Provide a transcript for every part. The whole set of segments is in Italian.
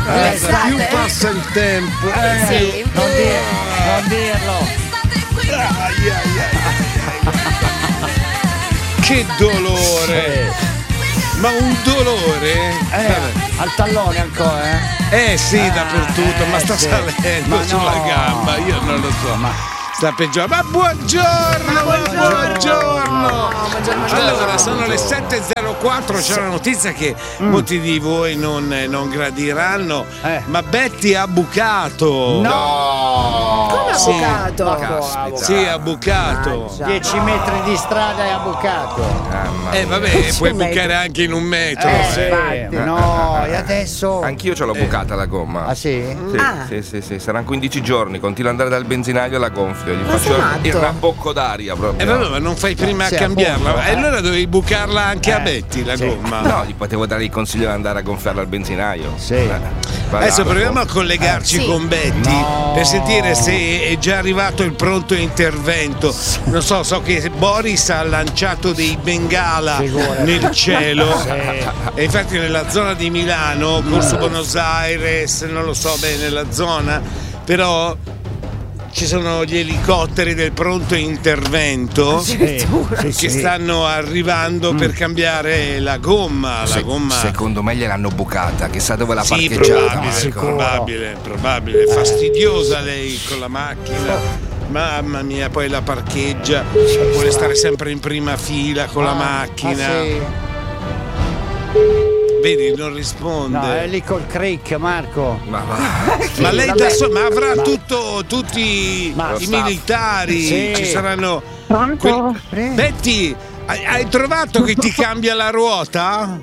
Più passa il tempo. Sì, Non dirlo. Che dolore! Ma un dolore? Al tallone ancora, Sì, dappertutto, ma sta salendo Ma sulla no. gamba, io non lo so. Sta peggiorando. Ma buongiorno! Allora, sono le 7.04, c'è una notizia che molti di voi non gradiranno, ma Betty ha bucato. come Sì. avvocato? Sì, ha bucato. 10 metri di strada e ha bucato. Vabbè, puoi bucare anche in un metro. No, e adesso. Anch'io ce l'ho bucata la gomma. Ah sì? Sì. Saranno 15 giorni. Continuo ad andare dal benzinaio e la gonfio. Gli Ma faccio sei matto? il rabocco d'aria proprio. Vabbè, ma non fai prima a Sì, cambiarla. appunto, E allora dovevi bucarla anche a Betty la gomma. No, gli potevo dare il consiglio di andare a gonfiarla al benzinaio. Sì. Adesso proviamo a collegarci Sì. con Betty per sentire se è già arrivato il pronto intervento. Non so che Boris ha lanciato dei bengala nel cielo. E infatti nella zona di Milano, Corso Buenos Aires, non lo so bene la zona, però ci sono gli elicotteri del pronto intervento che stanno arrivando per cambiare la gomma. Secondo me gliel'hanno bucata, chissà dove l'ha Sì, parcheggiata. probabile. Fastidiosa lei con la macchina. Mamma mia, poi la parcheggia, vuole stare sempre in prima fila con la macchina. Vedi, non risponde. No, è lì col crick, Marco. Ma lei da ma avrà tutti i militari, Sì. ci saranno. Pronto? Betty, hai trovato che ti cambia la ruota?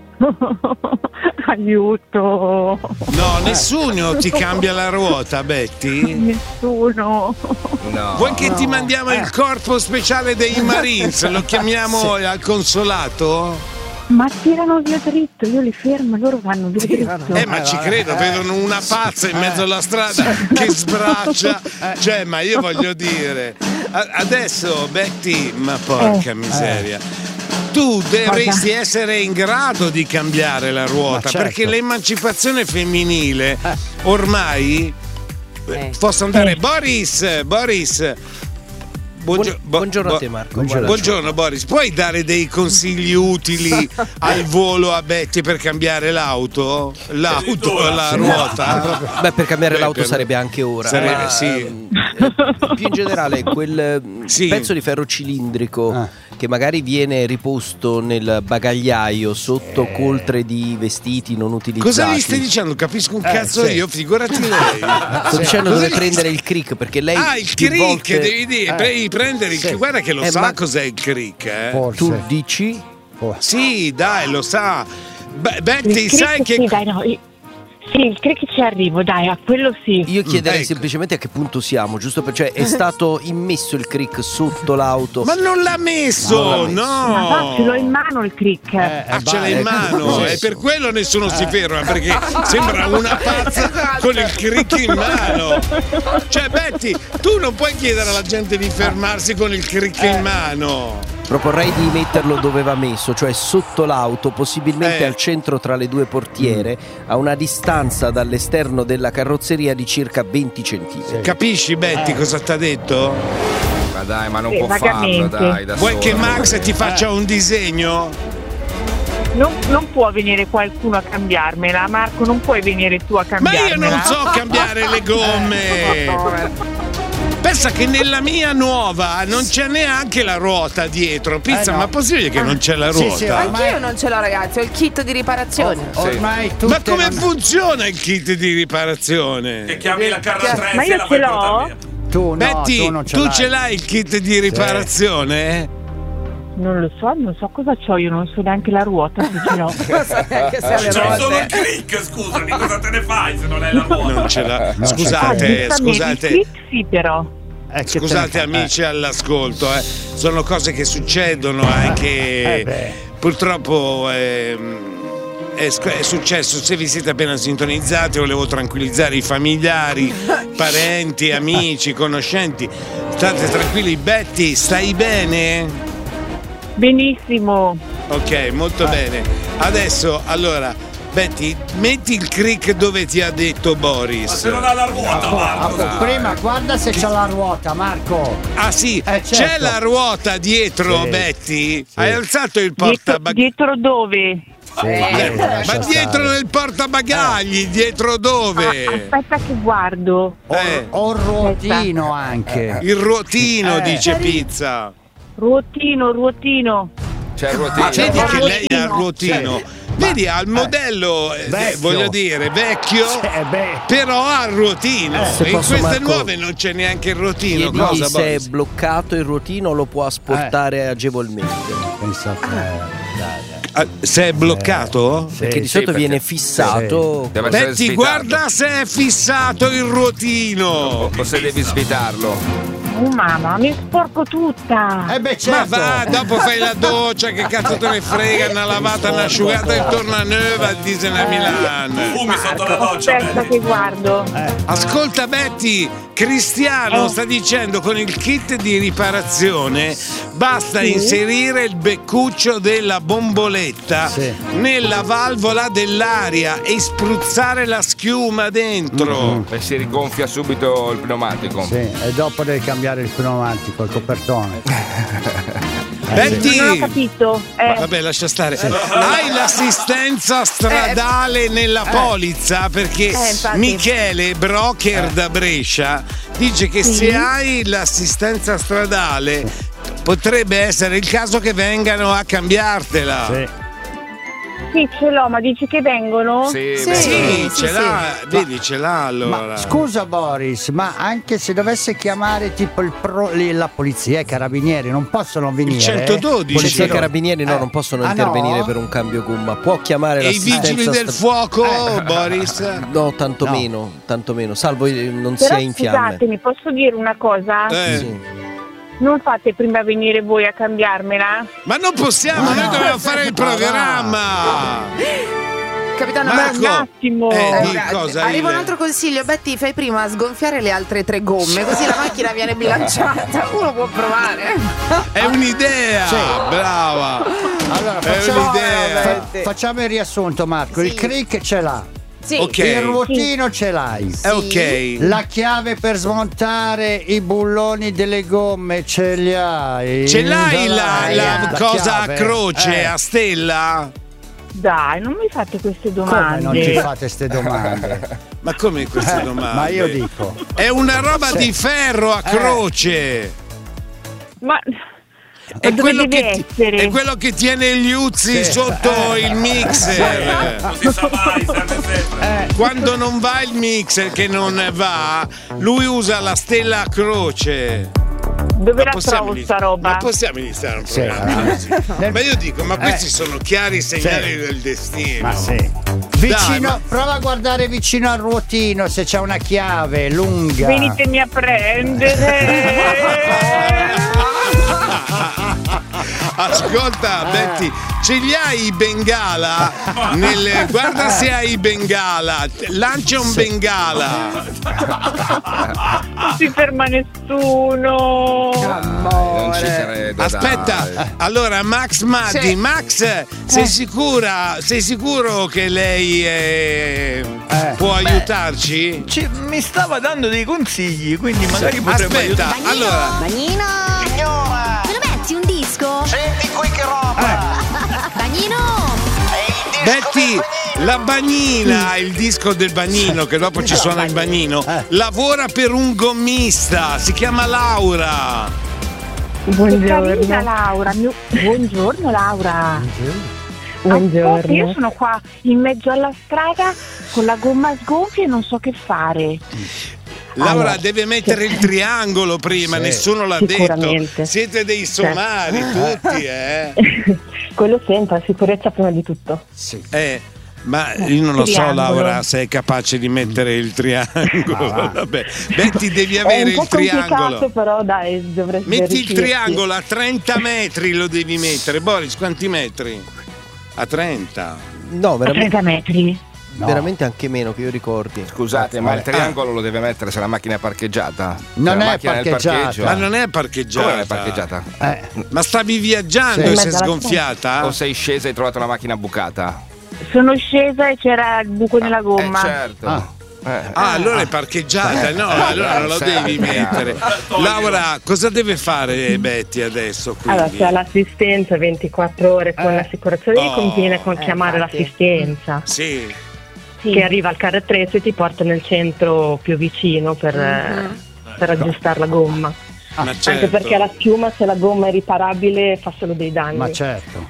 Aiuto. No, nessuno ti cambia la ruota, Betty? Nessuno. No. Vuoi che ti mandiamo il corpo speciale dei Marines? Lo chiamiamo al consolato? Ma tirano via dritto, io li fermo, loro vanno via dritto. Ma ci credo, vedono una pazza in mezzo alla strada che sbraccia. Cioè, ma io voglio dire, adesso Betty, ma porca miseria. Tu dovresti essere in grado di cambiare la ruota, certo. perché l'emancipazione femminile ormai posso andare. Boris. Buongiorno a te, Marco. Buongiorno Boris, puoi dare dei consigli utili al volo a Betty per cambiare l'auto? La ruota? Beh, per cambiare l'auto sarebbe anche ora. Sarebbe, sì. Più in generale, quel pezzo di ferro cilindrico che magari viene riposto nel bagagliaio sotto coltre di vestiti non utilizzati. Cosa gli stai dicendo? Capisco un cazzo io, figurati lei. Sto dicendo dove prendere il crick, perché lei il più crick, volte... devi prendere il crick. Guarda che lo sa cos'è il crick, Forse. Tu dici? Sì, dai, lo sa. Betty, sai che... Sì, dai, no. Sì, il crick ci arrivo, dai, a quello sì. Io chiederei ecco. semplicemente a che punto siamo, giusto per, cioè è stato immesso il crick sotto l'auto. Ma non l'ha messo, no! Ma va, ce l'ho in mano il crick. Ce l'hai in mano, e per quello nessuno si ferma, perché sembra una pazza con il crick in mano. Cioè Betty, tu non puoi chiedere alla gente di fermarsi con il crick in mano. Proporrei di metterlo dove va messo, cioè sotto l'auto, possibilmente al centro tra le due portiere, a una distanza dall'esterno della carrozzeria di circa 20 centimetri. Capisci Betty cosa t'ha detto? Ma dai, ma non Sì, può farlo, vagamente. dai, da Vuoi sola. che Max ti faccia un disegno? Non può venire qualcuno a cambiarmela, Marco, non puoi venire tu a Ma cambiarmela. io non so cambiare le gomme. Pensa che nella mia nuova non c'è neanche la ruota dietro. Pizza, no. ma è possibile che non c'è la ruota? Sì, Anch'io non ce l'ho, ragazzi, ho il kit di riparazione. Ormai tutte Ma come non- funziona il kit di riparazione? Che chiami la carra Trezzi Ma e io la ce fai l'ho? portare via. Tu no, Betty, tu non tu ce l'hai il kit di riparazione? Non lo so, non so cosa c'ho, io non so neanche la ruota se ce l'ho. Che sia le C'è solo il ruote. crick, scusami, cosa te ne fai se non hai la ruota? Non ce l'ha. No, Scusate, Il scusate. crick sì, però. che Scusate te ne fa? amici all'ascolto, sono cose che succedono anche purtroppo è successo. Se vi siete appena sintonizzati, volevo tranquillizzare i familiari, parenti, amici, conoscenti. State tranquilli. Betty, stai bene? Benissimo. Ok, molto bene. Adesso allora Betty, metti il crick dove ti ha detto Boris. Ma se non ha la ruota, Marco. Prima guarda se c'ha la ruota, Marco. Ah sì, certo. c'è la ruota dietro, Sì. Betty? Hai alzato il portabagagli? Dietro dove? Ma dietro nel portabagagli, dietro dove? Aspetta che guardo. O il ruotino anche. Il ruotino, dice Pizza. Ruotino. C'è il ruotino. Vedi che lei ha il ruotino. ruotino. Vedi, ha il modello, vecchio. voglio dire, vecchio, però ha il ruotino. Se E in posso, queste Marco, nuove non c'è neanche il ruotino. Chiedigli Cosa, se è Boris? bloccato il ruotino, lo può asportare agevolmente. Pensate, Se è bloccato? Perché di solito perché- viene fissato. Deve essere Betty, svitato. guarda se è fissato il ruotino. O se devi svitarlo. Oh mamma, mi sporco tutta. beh, certo. Ma va, dopo fai la doccia, che cazzo te ne frega, una lavata, un'asciugata e torna a Neva al Disneyland. Fumi sotto la doccia. Aspetta che guardo. Ascolta Betty, Cristiano sta dicendo con il kit di riparazione basta inserire il beccuccio della bomboletta nella valvola dell'aria e spruzzare la schiuma dentro. E si rigonfia subito il pneumatico. Sì, e dopo devi cambiare il pneumatico, il copertone. Betty, Non ho capito. vabbè, lascia stare. Hai l'assistenza stradale nella polizza? Perché infatti. Michele, broker da Brescia, dice che se hai l'assistenza stradale potrebbe essere il caso che vengano a cambiartela. Sì, ce l'ho, ma dici che vengono? Sì, Sì, ce l'ha, vedi, ce l'ha allora. Ma scusa Boris, ma anche se dovesse chiamare tipo la polizia e i carabinieri non possono venire? Il 112. Polizia e carabinieri non possono intervenire no? per un cambio gomma. Può chiamare E i l'assistenza vigili del fuoco, Boris? No, tanto meno, salvo non Però sia in fiamme. scusatemi, posso dire una cosa? Sì. Non fate prima venire voi a cambiarmela? Ma non possiamo, noi dobbiamo fare il programma. Capitano, Marco, un attimo. di cosa? Arriva un altro consiglio, Betty, fai prima a sgonfiare le altre 3 gomme, così la macchina viene bilanciata. Uno può provare. È un'idea, brava. Allora È un'idea. facciamo il riassunto, Marco. Il crick ce l'ha, Sì. Ok. il ruotino ce l'hai. Ok. La chiave per smontare i bulloni delle gomme ce li hai? Ce l'hai la cosa a chiave? croce, a stella? Dai, non mi fate queste Come domande. non ti fate ste domande? Ma come queste domande? Ma io dico. È una roba di ferro a croce. Ma È dove quello, deve essere? è quello che tiene gli uzzi sotto il mixer. Non si sa mai, serve sempre. Quando non va il mixer, che non va, lui usa la stella a croce. Dove la Possiamo trovo sta roba? Ma possiamo iniziare un programma così? Ma io dico, ma questi sono chiari segnali del destino. Ma sì. Vicino, prova a guardare vicino al ruotino se c'è una chiave lunga. Venitemi a prendere. Ascolta Betty, ce li hai i bengala? Guarda se hai i bengala, lancia un bengala. Non si ferma nessuno. Non ci credo. Aspetta, dai. allora Max Maddi, Sì. Max, sei sicuro che lei può aiutarci? Mi stava dando dei consigli, quindi magari potrebbe Aspetta, aiutare. allora, Bagnino! Signora, Me lo metti un disco? senti qui che roba! Bagnino! È il disco Betty, del Bagnino. la Bagnina, il disco del Bagnino, che dopo ci suona il Bagnino, lavora per un gommista, si chiama Laura. Buongiorno Laura. Buongiorno Laura. Buongiorno. Io sono qua in mezzo alla strada con la gomma sgonfia e non so che fare. Laura deve mettere il triangolo prima, nessuno l'ha detto. Sicuramente. Siete dei somari tutti, Quello sempre, sicurezza prima di tutto. Ma io non lo so, Triangolo. Laura, se è capace di mettere il triangolo. Vabbè. Betty, devi È avere un po' il triangolo. complicato, però dai, dovresti Metti il riuscirci. triangolo a 30 metri, lo devi mettere. Boris, quanti metri? A 30. No, A 30 metri. veramente anche meno che io ricordi. Scusate, ma il triangolo lo deve mettere se la macchina è parcheggiata. Non Se la è macchina nel parcheggiata. parcheggio. Ma non è parcheggiata. Come non è parcheggiata? Ma stavi viaggiando Sì. e sei Mezzo alla sgonfiata? O sei scesa e hai trovato una macchina bucata? Sono scesa e c'era il buco nella gomma. Certo. Allora è parcheggiata, no, allora non lo devi mettere. Laura, cosa deve fare Betty adesso? Quindi? Allora, c'è l'assistenza 24 ore con l'assicurazione, gli conviene chiamare l'assistenza. Sì. Che arriva al carro attrezzo e ti porta nel centro più vicino per aggiustare la gomma. Certo. Anche perché la schiuma, se la gomma è riparabile, fa solo dei danni. Ma certo.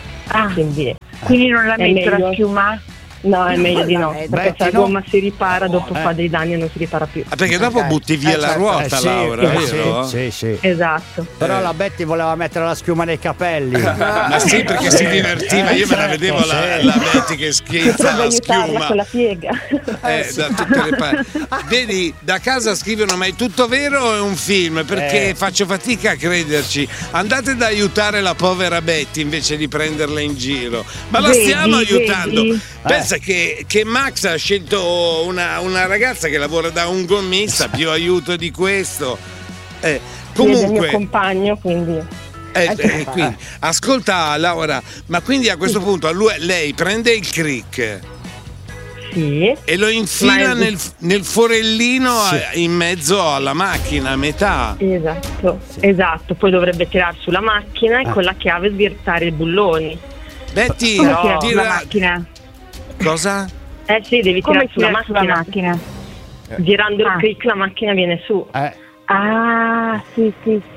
Quindi non la metto la schiuma? No, è meglio di no, perché se la gomma si ripara, dopo fa dei danni e non si ripara più. Perché dopo butti via la ruota, Laura, vero? Sì. Esatto. Però la Betty voleva mettere la schiuma nei capelli. Ma sì, perché si divertiva, io me la vedevo la Betty che schizza la schiuma con la piega. Da tutte le parti. Vedi, da casa scrivono: ma è tutto vero o è un film? Perché faccio fatica a crederci. Andate ad aiutare la povera Betty invece di prenderla in giro. Ma la stiamo aiutando. Pensa che Max ha scelto una ragazza che lavora da un gommista, più aiuto di questo. Comunque, è il mio compagno, quindi. Quindi, ascolta Laura, ma quindi a questo punto lei prende il crick e lo infila nel forellino in mezzo alla macchina, a metà. Esatto, poi dovrebbe tirare sulla macchina e con la chiave svirtare i bulloni. Betty, sulla macchina. Cosa? Sì, devi tirare sulla macchina. Girando il click la macchina viene su. Sì.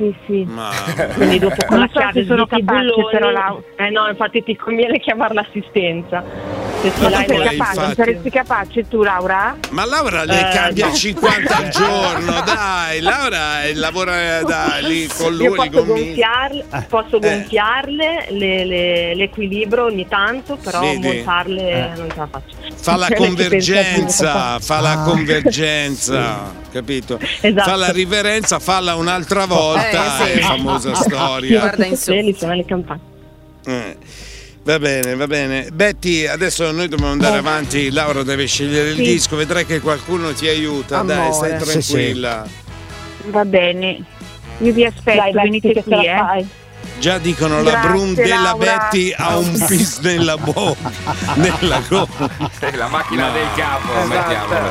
Quindi dopo con la chiave sono sviti i bulloni. però no, infatti ti conviene chiamare l'assistenza. Se non saresti capace tu, Laura? Ma Laura le cambia 50 al giorno, dai. Laura lavora lì con lui. Io posso gonfiarle l'equilibrio ogni tanto, però montarle non ce la faccio. Fa la convergenza, capito? Esatto. Fa la riverenza, falla un'altra volta, è famosa storia. Guarda in su. Suona le campane. Va bene. Betty, adesso noi dobbiamo andare avanti. Laura deve scegliere il disco, vedrai che qualcuno ti aiuta. Amore. Dai, stai tranquilla. Va bene. Io vi aspetto, venite qui, Già dicono la Brum della Betty ha un pis nella bocca, nella gomma. La macchina del capo, mettiamola.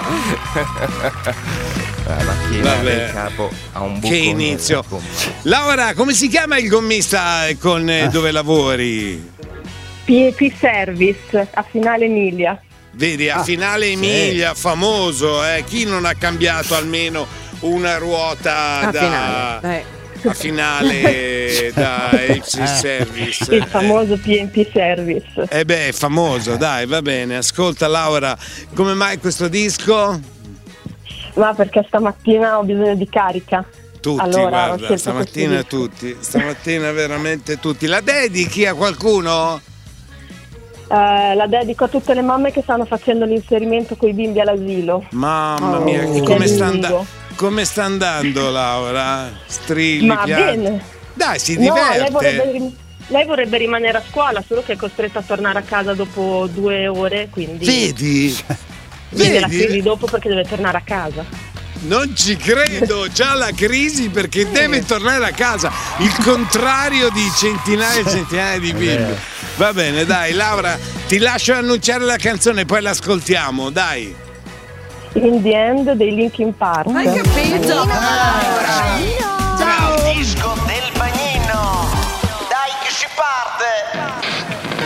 La macchina del capo ha un buco. Che inizio. Laura, come si chiama il gommista dove lavori? P Service a Finale Emilia. Vedi, a Finale Emilia, famoso, chi non ha cambiato almeno una ruota a finale da FC Service? Il famoso PNP Service. È famoso, dai, va bene. Ascolta Laura, come mai questo disco? Ma perché stamattina ho bisogno di carica. Tutti, guarda, stamattina veramente tutti. La dedichi a qualcuno? La dedico a tutte le mamme che stanno facendo l'inserimento con i bimbi all'asilo. Mamma mia, come sta andando Laura? Strilli, ma pianti. Bene. Dai, si diverte. Lei vorrebbe rimanere a scuola, solo che è costretta a tornare a casa dopo 2 ore, quindi. Vedi? La crisi dopo perché deve tornare a casa. Non ci credo, già la crisi perché deve tornare a casa, il contrario di centinaia e centinaia di bimbi. Va bene, dai Laura, ti lascio annunciare la canzone, poi l'ascoltiamo, dai. In the End dei Linkin Park. Hai capito?